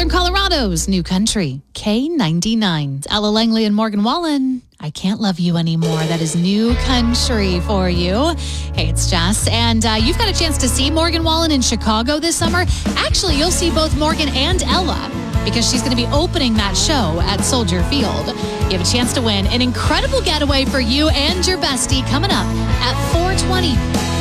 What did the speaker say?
Southern Colorado's new country, K99. It's Ella Langley and Morgan Wallen. I Can't Love You Anymore. That is new country for you. Hey, it's Jess. And you've got a chance to see Morgan Wallen in Chicago this summer. Actually, you'll see both Morgan and Ella because she's going to be opening that show at Soldier Field. You have a chance to win an incredible getaway for you and your bestie coming up at 4:20.